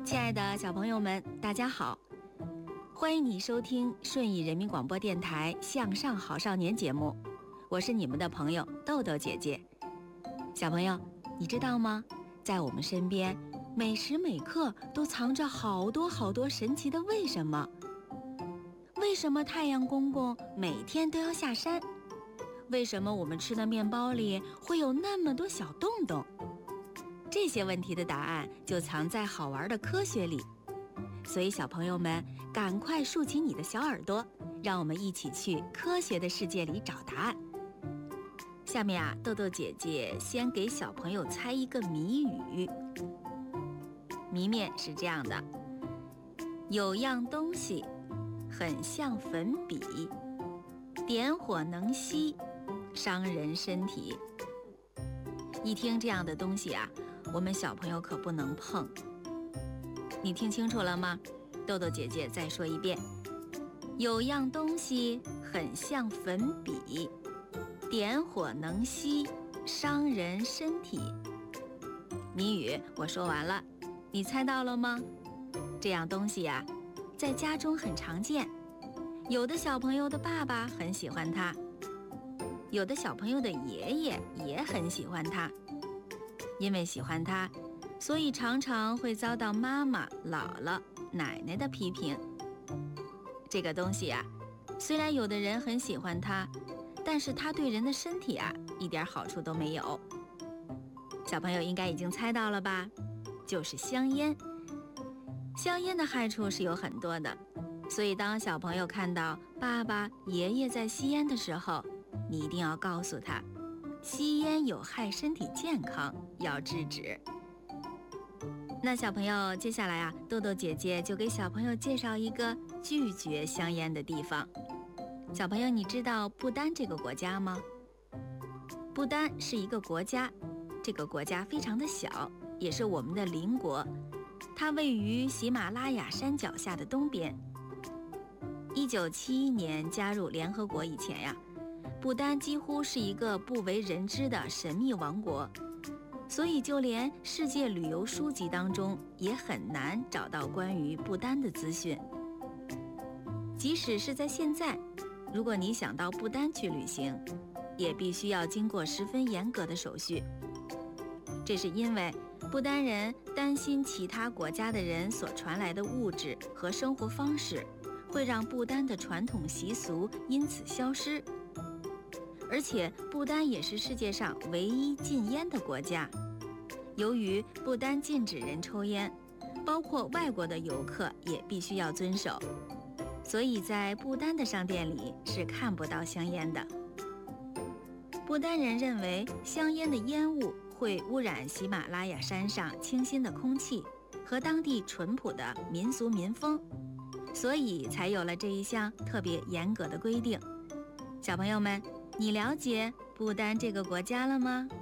亲爱的小朋友们，大家好，欢迎你收听顺义人民广播电台向上好少年节目，我是你们的朋友豆豆姐姐。小朋友，你知道吗？在我们身边，每时每刻都藏着好多好多神奇的为什么。为什么太阳公公每天都要下山？为什么我们吃的面包里会有那么多小洞洞？这些问题的答案就藏在好玩的科学里。所以小朋友们，赶快竖起你的小耳朵，让我们一起去科学的世界里找答案。下面啊，豆豆姐姐先给小朋友猜一个谜语。谜面是这样的：有样东西很像粉笔，点火能吸，伤人身体。一听这样的东西啊，我们小朋友可不能碰。你听清楚了吗？豆豆姐姐再说一遍，有样东西很像粉笔，点火能吸，伤人身体。谜语我说完了，你猜到了吗？这样东西呀，在家中很常见，有的小朋友的爸爸很喜欢它，有的小朋友的爷爷也很喜欢它。因为喜欢它，所以常常会遭到妈妈、姥姥、奶奶的批评。这个东西啊，虽然有的人很喜欢它，但是它对人的身体啊，一点好处都没有。小朋友应该已经猜到了吧？就是香烟。香烟的害处是有很多的，所以当小朋友看到爸爸、爷爷在吸烟的时候，你一定要告诉他，吸烟有害身体健康，要制止。那小朋友，接下来啊，豆豆姐姐就给小朋友介绍一个拒绝香烟的地方。小朋友，你知道不丹这个国家吗？不丹是一个国家，这个国家非常的小，也是我们的邻国。它位于喜马拉雅山脚下的东边。1971年加入联合国以前呀，不丹几乎是一个不为人知的神秘王国，所以就连世界旅游书籍当中也很难找到关于不丹的资讯。即使是在现在，如果你想到不丹去旅行，也必须要经过十分严格的手续。这是因为不丹人担心其他国家的人所传来的物质和生活方式会让不丹的传统习俗因此消失。而且不丹也是世界上唯一禁烟的国家，由于不丹禁止人抽烟，包括外国的游客也必须要遵守，所以在不丹的商店里是看不到香烟的。不丹人认为香烟的烟雾会污染喜马拉雅山上清新的空气和当地淳朴的民俗民风，所以才有了这一项特别严格的规定。小朋友们，你了解不丹这个国家了吗？